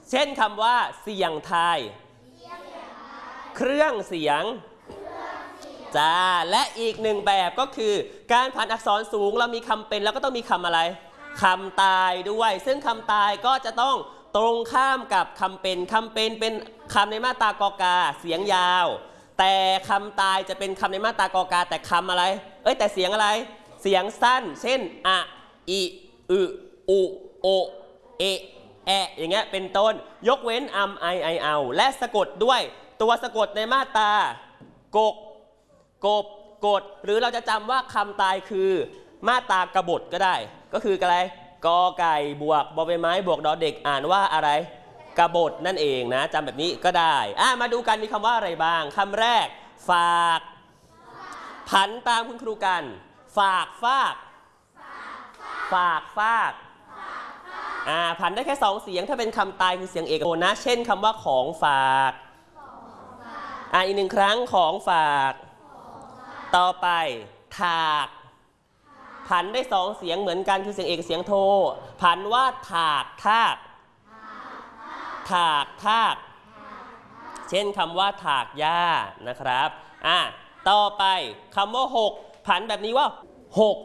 เช่นคำว่าเสียงไทยเครื่องเสียงจ้าและอีกหนึ่งแบบก็คือการผันอักษรสูงเรามีคำเป็นแล้วก็ต้องมีคำอะไรคำตายด้วยซึ่งคำตายก็จะต้องตรงข้ามกับคำเป็นเป็นคำในมาตรากอกาเสียงยาวแต่คำตายจะเป็นคำในมาตรากอกาแต่คำอะไรแต่เสียงอะไรเสียงสั้นเช่นอะอิอึอุโอเอแออย่างเงี้ยเป็นต้นยกเว้นไอเอาและสะกดด้วยตัวสะกดในมาตรากกดหรือเราจะจำว่าคำตายคือมาตรากบฏก็ได้ก็คืออะไรกอไก่บวกบอใบไม้บวกดอเด็กอ่านว่าอะไรกบฏนั่นเองนะจำแบบนี้ก็ได้มาดูกันมีคำว่าอะไรบ้างคำแรกฝากผันตามคุณครูกันฝากฟากผันได้แค่2เสียงถ้าเป็นคำตายคือเสียงเอกโทนะเช่นคำว่าของฝากอีก1ครั้งของฝากต่อไปถากผันได้2เสียงเหมือนกันคือเสียงเอกเสียงโทผันว่าถากทากเช่นคำว่าถากหญ้านะครับต่อไปคำว่าหกผันแบบนี้ว่าหก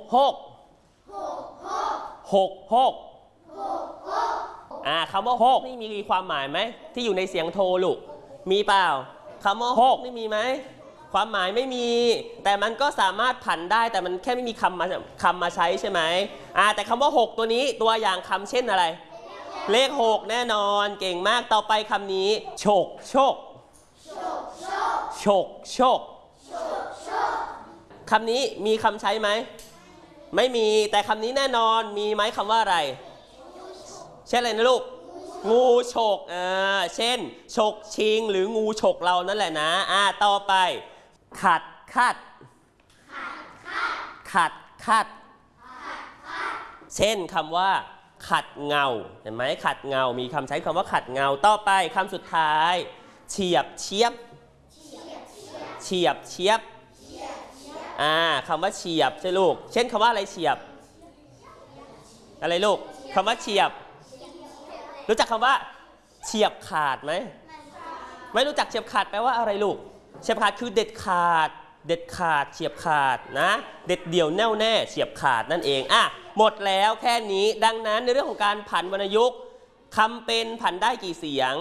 คำว่าหกนี่มีความหมายไหมที่อยู่ในเสียงโทลูกมีเปล่าคำว่าหกนี่มีไหมความหมายไม่มีแต่มันก็สามารถผันได้แต่มันแค่ไม่มีคำมาใช้ใช่ไหมแต่คำว่า6ตัวนี้ตัวอย่างคำเช่นอะไรเลข6แน่นอนเก่งมากต่อไปคำนี้โชกคำนี้มีคำใช้ไหมไม่มีแต่คำนี้แน่นอนมีไหมคำว่าอะไรเช่นอะไรนะลูกงูฉกเช่นฉกชิงหรืองูฉกเรานั่นแหละนะต่อไปขัดเช่นคำว่าขัดเงาเห็นไหมขัดเงามีคำใช้คำว่าขัดเงาต่อไปคำสุดท้ายเฉียบเฉียบคำว่าเฉียบใช่ลูกเช่นคำว่าอะไรเฉียบอะไรลูกคำว่าเฉียบรู้จักคำว่าเฉียบขาดไหมไม่รู้จักเฉียบขาดแปลว่าอะไรลูกเฉียบขาดคือเด็ดขาดเฉียบขาดนะเด็ดเดี่ยวแน่วแน่เฉียบขาดนั่นเองหมดแล้วแค่นี้ดังนั้นในเรื่องของการผันวรรณยุกต์คำเป็นผันได้กี่เสียง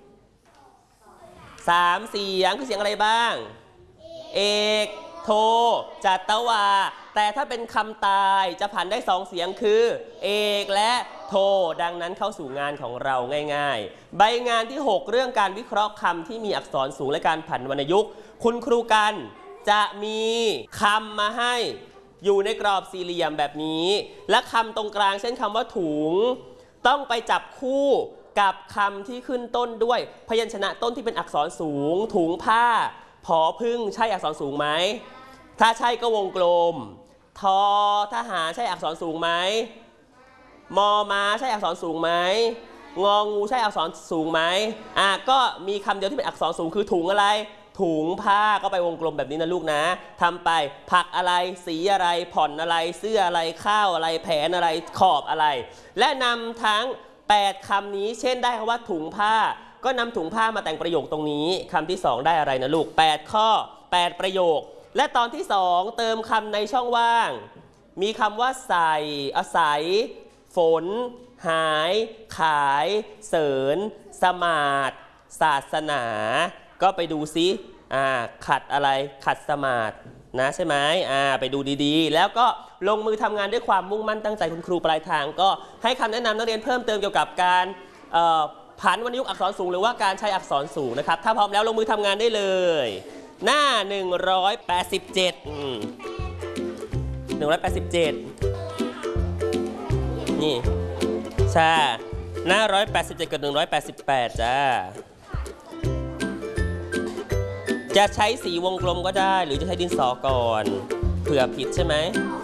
3เสียงคือเสียงอะไรบ้างเอกโทจัตวาแต่ถ้าเป็นคำตายจะผันได้2เสียงคือเอกและโทดังนั้นเข้าสู่งานของเราง่ายๆใบงานที่6เรื่องการวิเคราะห์คำที่มีอักษรสูงและการผันวรรณยุกต์คุณครูกันจะมีคำมาให้อยู่ในกรอบสี่เหลี่ยมแบบนี้และคำตรงกลางเช่นคำว่าถุงต้องไปจับคู่กับคำที่ขึ้นต้นด้วยพยัญชนะต้นที่เป็นอักษรสูงถุงผ้าผอพึ่งใช่อักษรสูงไหมถ้าใช่ก็วงกลมทอทหารใช่อักษรสูงไหมมอม้าใช่อักษรสูงไหมงองูใช่อักษรสูงไหมก็มีคำเดียวที่เป็นอักษรสูงคือถุงอะไรถุงผ้าก็ไปวงกลมแบบนี้นะลูกนะทำไปผักอะไรสีอะไรผ่อนอะไรเสื้ออะไรข้าวอะไรแผนอะไรขอบอะไรและนำทั้ง8คำนี้เช่นได้คำว่าถุงผ้าก็นำถุงผ้ามาแต่งประโยคตรงนี้คำที่2ได้อะไรนะลูก8ข้อ8ประโยคและตอนที่2เติมคำในช่องว่างมีคำว่าใส่อาศัยฝนหายขายเสริญสมาร์ทศาสนาก็ไปดูซิขัดอะไรขัดสมาร์ทนะใช่ไหมไปดูดีๆแล้วก็ลงมือทำงานด้วยความมุ่งมั่นตั้งใจคุณครูปลายทางก็ให้คำแนะนำนักเรียนเพิ่มเติมเกี่ยวกับการผันวรรณยุกต์อักษรสูงหรือว่าการใช้อักษรสูงนะครับถ้าพร้อมแล้วลงมือทำงานได้เลยหน้า187นี่ใช่หน้า187กับ188จ้าจะใช้สีวงกลมก็ได้หรือจะใช้ดินสอก่อนเผื่อผิดใช่ไหม